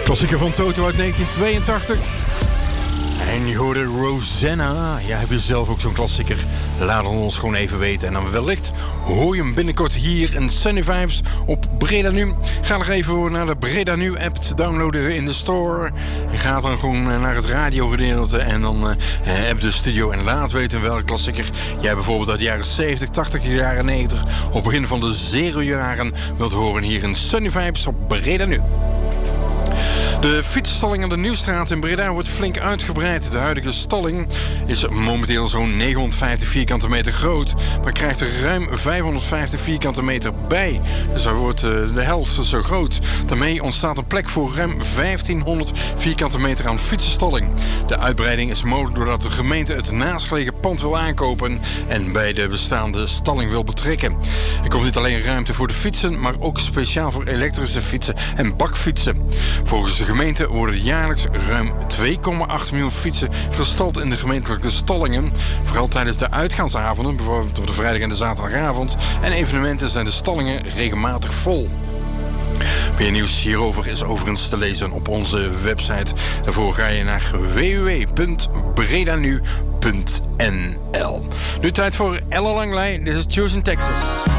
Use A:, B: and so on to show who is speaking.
A: Klassieker van Toto uit 1982. En je hoorde Rosanna. Ja, heb je zelf ook zo'n klassieker? Laat het ons gewoon even weten. En dan wellicht hoor je hem binnenkort hier in Sunny Vibes op Breda Nu. Ga nog even naar de Breda Nu app te downloaden in de store. Je gaat dan gewoon naar het radiogedeelte en dan app de studio. En laat weten welke klassieker jij bijvoorbeeld uit de jaren 70, 80, jaren 90... of begin van de 0 jaren wilt horen hier in Sunny Vibes op Breda Nu. De fietsstalling aan de Nieuwstraat in Breda wordt flink uitgebreid. De huidige stalling is momenteel zo'n 950 vierkante meter groot, maar krijgt er ruim 550 vierkante meter bij. Dus hij wordt de helft zo groot. Daarmee ontstaat een plek voor ruim 1500 vierkante meter aan fietsenstalling. De uitbreiding is mogelijk doordat de gemeente het naastgelegen pand wil aankopen en bij de bestaande stalling wil betrekken. Er komt niet alleen ruimte voor de fietsen, maar ook speciaal voor elektrische fietsen en bakfietsen. Volgens de gemeente worden jaarlijks ruim 2,8 miljoen fietsen gestald in de gemeentelijke stallingen. Vooral tijdens de uitgaansavonden, bijvoorbeeld op de vrijdag en de zaterdagavond, en evenementen zijn de stallingen regelmatig vol. Meer nieuws hierover is overigens te lezen op onze website. Daarvoor ga je naar www.bredanu.nl. Nu tijd voor Ella Langley. Dit is Choosing Texas.